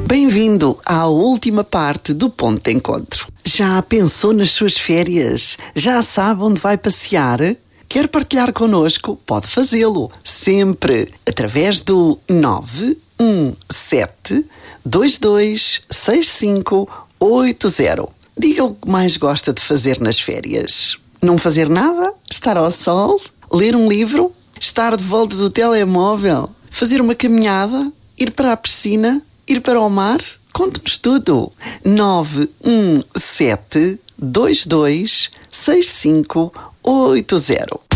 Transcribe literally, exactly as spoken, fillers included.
Bem-vindo à última parte do Ponto de Encontro. Já pensou nas suas férias? Já sabe onde vai passear? Quer partilhar connosco? Pode fazê-lo, sempre, através do nove um sete, dois dois seis cinco oito zero. Diga o que mais gosta de fazer nas férias. Não fazer nada? Estar ao sol? Ler um livro? Estar de volta do telemóvel? Fazer uma caminhada? Ir para a piscina? Ir para o mar? Conte-nos tudo. nove um sete, dois dois seis cinco oito zero.